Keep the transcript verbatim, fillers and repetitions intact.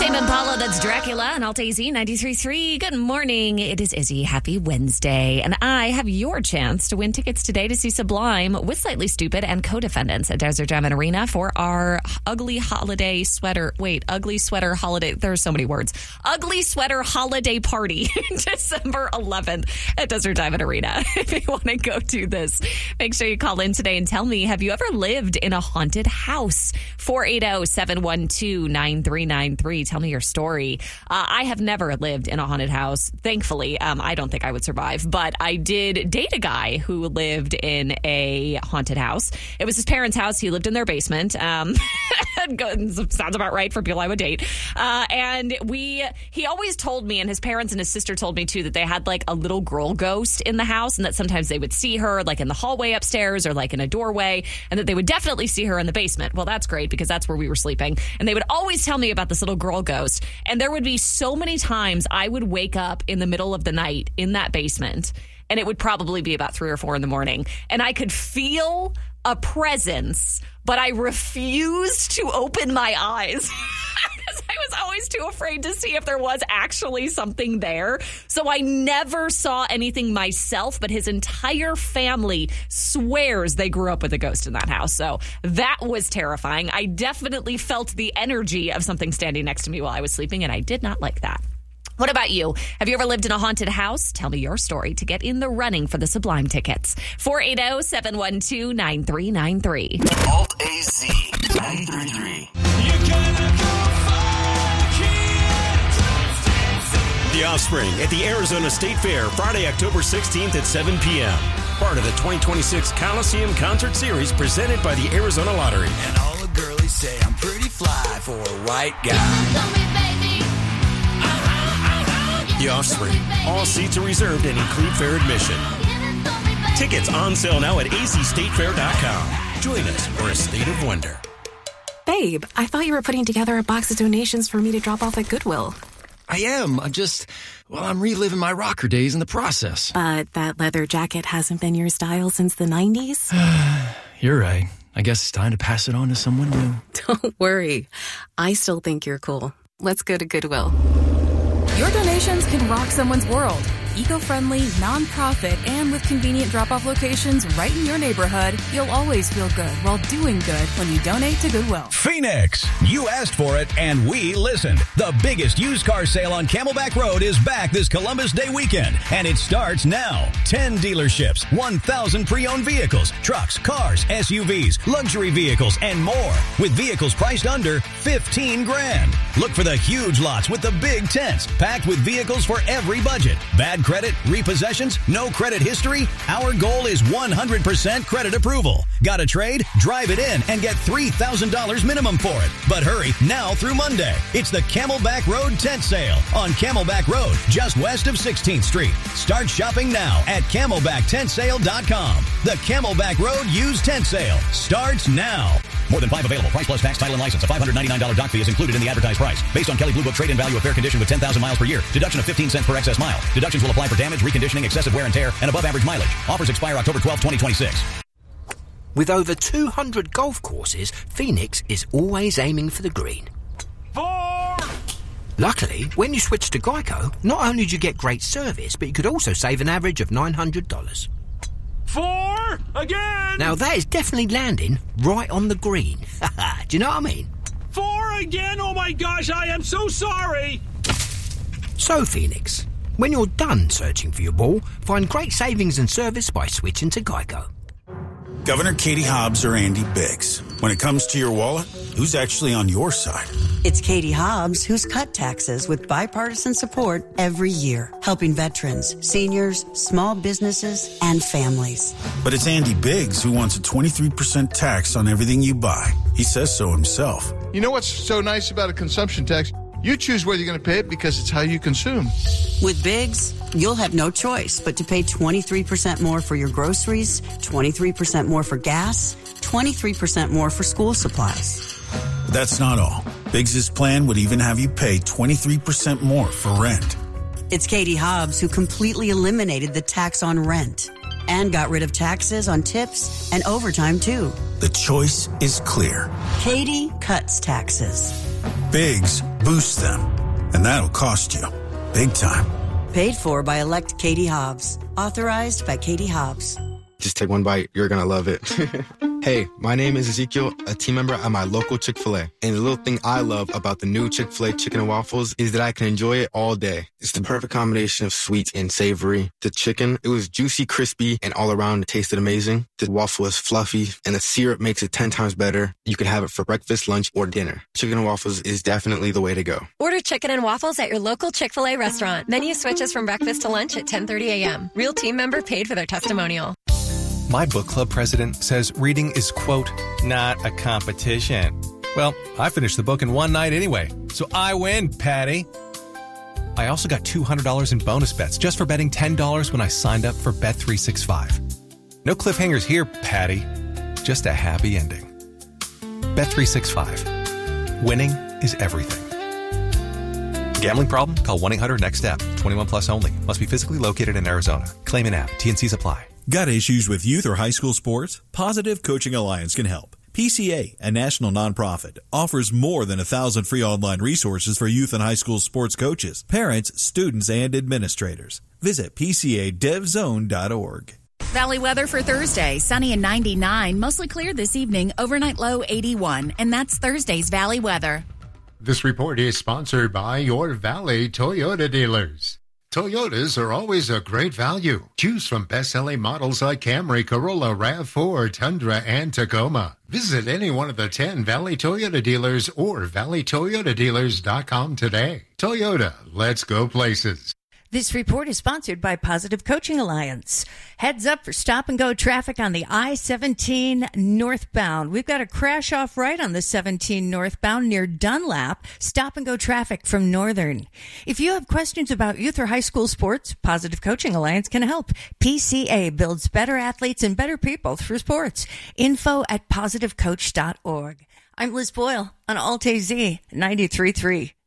Tame Impala, that's Dracula, and Alt A Z ninety-three point three. Good morning. It is Izzy. Happy Wednesday. And I have your chance to win tickets today to see Sublime with Slightly Stupid and Co-Defendants at Desert Diamond Arena for our ugly holiday sweater. Wait, ugly sweater holiday. There's so many words. Ugly sweater holiday party, December eleventh at Desert Diamond Arena. If you want to go to this, make sure you call in today and tell me, have you ever lived in a haunted house? four eight zero, seven one two, nine three nine three. Tell me your story. Uh, I have never lived in a haunted house. Thankfully, um, I don't think I would survive, but I did date a guy who lived in a haunted house. It was his parents' house. He lived in their basement. Um, sounds about right for people I would date. Uh, and we, he always told me, and his parents and his sister told me too, that they had like a little girl ghost in the house, and that sometimes they would see her like in the hallway upstairs or like in a doorway, and that they would definitely see her in the basement. Well, that's great because that's where we were sleeping. And they would always tell me about this little girl ghost. And there would be so many times I would wake up in the middle of the night in that basement, and it would probably be about three or four in the morning, and I could feel a presence, but I refused to open my eyes because I was always too afraid to see if there was actually something there. So I never saw anything myself, but his entire family swears they grew up with a ghost in that house. So that was terrifying. I definitely felt the energy of something standing next to me while I was sleeping, and I did not like that. What about you? Have you ever lived in a haunted house? Tell me your story to get in the running for the Sublime tickets. four eight zero, seven one two, nine three nine three. Alt A Z ninety-three point three. The Offspring at the Arizona State Fair, Friday, October sixteenth at seven p.m. Part of the twenty twenty-six Coliseum Concert Series presented by the Arizona Lottery. And all the girlies say I'm pretty fly for a white guy. The Offspring. All seats are reserved and include fair admission. Tickets on sale now at a z state fair dot com. Join us for a state of wonder. Babe, I thought you were putting together a box of donations for me to drop off at Goodwill. I am. I'm just, well, I'm reliving my rocker days in the process. But that leather jacket hasn't been your style since the nineties? You're right. I guess it's time to pass it on to someone new. Don't worry. I still think you're cool. Let's go to Goodwill. Your donations can rock someone's world. Eco-friendly, non-profit, and with convenient drop-off locations right in your neighborhood, you'll always feel good while doing good when you donate to Goodwill. Phoenix, you asked for it and we listened. The biggest used car sale on Camelback Road is back this Columbus Day weekend, and it starts now. ten dealerships, one thousand pre-owned vehicles, trucks, cars, S U Vs, luxury vehicles, and more, with vehicles priced under fifteen grand. Look for the huge lots with the big tents, packed with vehicles for every budget. Bad credit, repossessions, no credit history? Our goal is one hundred percent credit approval. Got a trade? Drive it in and get three thousand dollars minimum for it. But hurry, now through Monday. It's the Camelback Road Tent Sale on Camelback Road, just west of sixteenth Street. Start shopping now at camelback tent sale dot com. The Camelback Road Used Tent Sale starts now. More than five available. Price plus tax, title, and license. A five hundred ninety-nine dollars dock fee is included in the advertised price. Based on Kelley Blue Book trade-in value of fair condition with ten thousand miles per year. Deduction of fifteen cents per excess mile. Deductions will apply for damage, reconditioning, excessive wear and tear, and above average mileage. Offers expire October twelfth, twenty twenty-six. With over two hundred golf courses, Phoenix is always aiming for the green. Four! Luckily, when you switch to Geico, not only do you get great service, but you could also save an average of nine hundred dollars. Four! Again! Now that is definitely landing right on the green. Do you know what I mean? Four again? Oh my gosh, I am so sorry! So, Phoenix, when you're done searching for your ball, find great savings and service by switching to Geico. Governor Katie Hobbs or Andy Biggs. When it comes to your wallet, who's actually on your side? It's Katie Hobbs who's cut taxes with bipartisan support every year, helping veterans, seniors, small businesses, and families. But it's Andy Biggs who wants a twenty-three percent tax on everything you buy. He says so himself. You know what's so nice about a consumption tax? You choose whether you're going to pay it because it's how you consume. With Biggs, you'll have no choice but to pay twenty-three percent more for your groceries, twenty-three percent more for gas, twenty-three percent more for school supplies. But that's not all. Biggs' plan would even have you pay twenty-three percent more for rent. It's Katie Hobbs who completely eliminated the tax on rent and got rid of taxes on tips and overtime, too. The choice is clear. Katie cuts taxes. Biggs boost them. And that'll cost you. Big time. Paid for by Elect Katie Hobbs. Authorized by Katie Hobbs. Just take one bite. You're going to love it. Hey, my name is Ezekiel, a team member at my local Chick-fil-A. And the little thing I love about the new Chick-fil-A chicken and waffles is that I can enjoy it all day. It's the perfect combination of sweet and savory. The chicken, it was juicy, crispy, and all around it tasted amazing. The waffle is fluffy, and the syrup makes it ten times better. You can have it for breakfast, lunch, or dinner. Chicken and waffles is definitely the way to go. Order chicken and waffles at your local Chick-fil-A restaurant. Menu switches from breakfast to lunch at ten thirty a.m. Real team member paid for their testimonial. My book club president says reading is, quote, not a competition. Well, I finished the book in one night anyway, so I win, Patty. I also got two hundred dollars in bonus bets just for betting ten dollars when I signed up for Bet three sixty-five. No cliffhangers here, Patty. Just a happy ending. Bet three sixty-five. Winning is everything. Gambling problem? Call one eight hundred next step. twenty-one plus only. Must be physically located in Arizona. Claim in app. T and Cs apply. Got issues with youth or high school sports? Positive Coaching Alliance can help. P C A, a national nonprofit, offers more than a thousand free online resources for youth and high school sports coaches, parents, students, and administrators. Visit P C A dev zone dot org. Valley weather for Thursday, sunny and ninety-nine, mostly clear this evening, overnight low eighty-one, and that's Thursday's Valley weather. This report is sponsored by your Valley Toyota dealers. Toyotas are always a great value. Choose from best-selling models like Camry, Corolla, RAV four, Tundra, and Tacoma. Visit any one of the ten Valley Toyota dealers or valley toyota dealers dot com today. Toyota, let's go places. This report is sponsored by Positive Coaching Alliance. Heads up for stop-and-go traffic on the I seventeen northbound. We've got a crash off right on the seventeen northbound near Dunlap. Stop-and-go traffic from Northern. If you have questions about youth or high school sports, Positive Coaching Alliance can help. P C A builds better athletes and better people through sports. Info at positive coach dot org. I'm Liz Boyle on Alt A Z ninety-three point three.